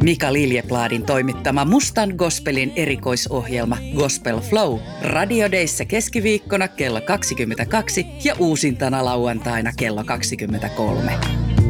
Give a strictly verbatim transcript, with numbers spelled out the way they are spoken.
Mika Liljepladin toimittama Mustan gospelin erikoisohjelma Gospel Flow Radio Dayssä keskiviikkona kello kaksikymmentäkaksi ja uusintana lauantaina kello kaksikymmentäkolme.